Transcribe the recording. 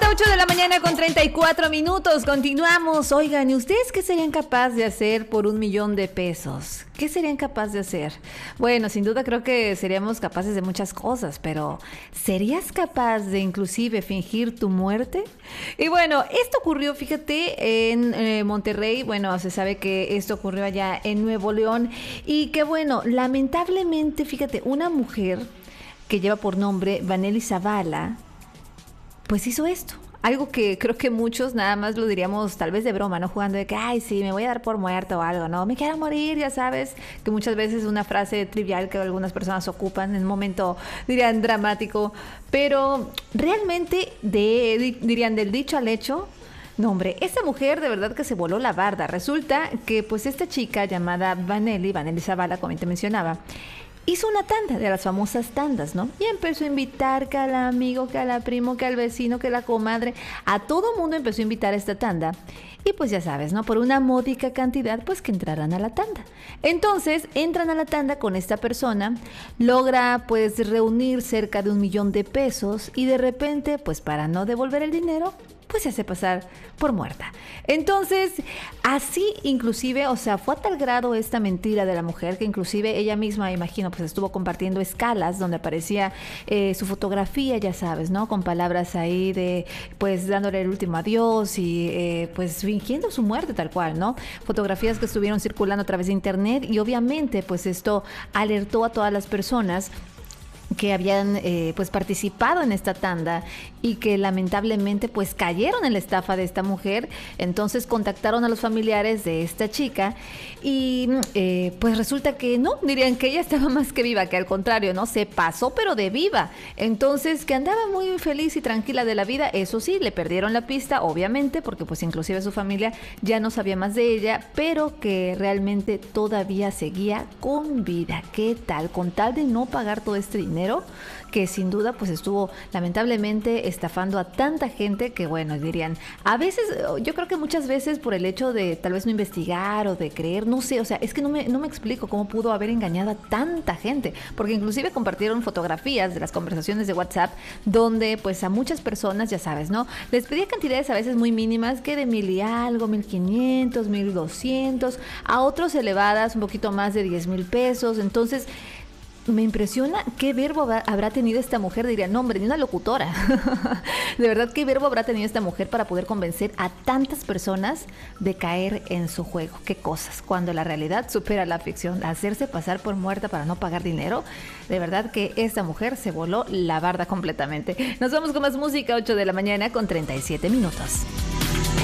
8 de la mañana con 34 minutos. Continuamos. Oigan, ¿y ustedes qué serían capaces de hacer por $1,000,000? ¿Qué serían capaces de hacer? Bueno, sin duda creo que seríamos capaces de muchas cosas, pero ¿serías capaz de inclusive fingir tu muerte? Y bueno, esto ocurrió, fíjate, en Monterrey. Bueno, se sabe que esto ocurrió allá en Nuevo León y que bueno, lamentablemente, fíjate, una mujer que lleva por nombre Vanelli Zavala, pues hizo esto. Algo que creo que muchos nada más lo diríamos tal vez de broma, ¿no? Jugando de que, ay, sí, me voy a dar por muerto o algo, ¿no? Me quiero morir, ya sabes. Que muchas veces es una frase trivial que algunas personas ocupan en un momento, dirían, dramático. Pero realmente, dirían, del dicho al hecho, no, hombre, esta mujer de verdad que se voló la barda. Resulta que, pues, esta chica llamada Vanelli Zavala, como te mencionaba, hizo una tanda de las famosas tandas, ¿no? Y empezó a invitar que al amigo, que al primo, que al vecino, que a la comadre. A todo mundo empezó a invitar a esta tanda. Y pues ya sabes, ¿no? Por una módica cantidad, pues que entrarán a la tanda. Entonces, entran a la tanda con esta persona, logra pues reunir cerca de $1,000,000 y de repente, pues para no devolver el dinero, pues se hace pasar por muerta. Entonces, así inclusive, o sea, fue a tal grado esta mentira de la mujer que inclusive ella misma, imagino, pues estuvo compartiendo escalas donde aparecía su fotografía, ya sabes, ¿no? Con palabras ahí de, pues, dándole el último adiós y, pues, fingiendo su muerte tal cual, ¿no? Fotografías que estuvieron circulando a través de internet y obviamente, pues, esto alertó a todas las personas que habían pues participado en esta tanda y que lamentablemente pues cayeron en la estafa de esta mujer. Entonces contactaron a los familiares de esta chica y pues resulta que no, dirían que ella estaba más que viva, que al contrario, ¿no? Se pasó pero de viva. Entonces que andaba muy feliz y tranquila de la vida. Eso sí, le perdieron la pista, obviamente, porque pues inclusive su familia ya no sabía más de ella, pero que realmente todavía seguía con vida. ¿Qué tal? Con tal de no pagar todo este dinero, que sin duda pues estuvo lamentablemente estafando a tanta gente que bueno, dirían, a veces, yo creo que muchas veces por el hecho de tal vez no investigar o de creer, no sé, o sea, es que no me explico cómo pudo haber engañado a tanta gente, porque inclusive compartieron fotografías de las conversaciones de WhatsApp donde pues a muchas personas, ya sabes, ¿no? Les pedía cantidades a veces muy mínimas, que de 1,000 y algo, 1,500, 1,200, a otros elevadas, un poquito más de $10,000. Entonces me impresiona qué verbo habrá tenido esta mujer. Diría, no hombre, ni una locutora. De verdad, qué verbo habrá tenido esta mujer para poder convencer a tantas personas de caer en su juego. Qué cosas, cuando la realidad supera la ficción. Hacerse pasar por muerta para no pagar dinero. De verdad que esta mujer se voló la barda completamente. Nos vamos con más música, 8 de la mañana con 37 minutos.